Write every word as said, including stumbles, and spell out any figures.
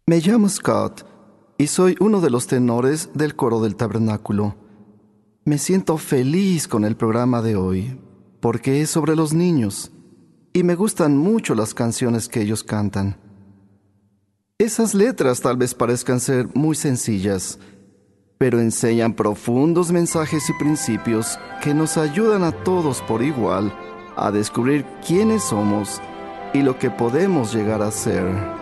Me llamo Scott y soy uno de los tenores del coro del tabernáculo. Me siento feliz con el programa de hoy porque es sobre los niños y me gustan mucho las canciones que ellos cantan. Esas letras tal vez parezcan ser muy sencillas, pero enseñan profundos mensajes y principios que nos ayudan a todos por igual a descubrir quiénes somos y lo que podemos llegar a ser.